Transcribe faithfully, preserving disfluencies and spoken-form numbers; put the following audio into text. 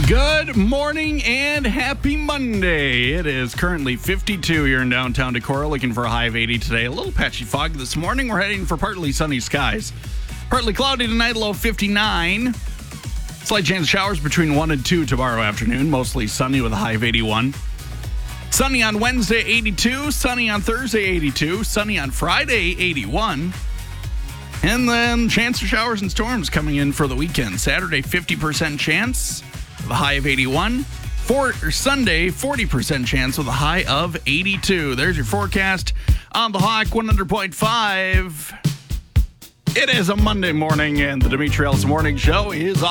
Good morning and happy Monday. It is currently fifty-two here in downtown Decorah, looking for a high of eighty today. A little patchy fog this morning. We're heading for partly sunny skies. Partly cloudy tonight, low fifty-nine. Slight chance of showers between one and two tomorrow afternoon. Mostly sunny with a high of eighty-one. Sunny on Wednesday, eighty-two. Sunny on Thursday, eighty-two. Sunny on Friday, eighty-one. And then chance of showers and storms coming in for the weekend. Saturday, fifty percent chance with a high of eighty-one. For Sunday, forty percent chance with a high of eighty-two. There's your forecast on the Hawk one hundred point five. It is a Monday morning, and the Demetri Ellis Morning Show is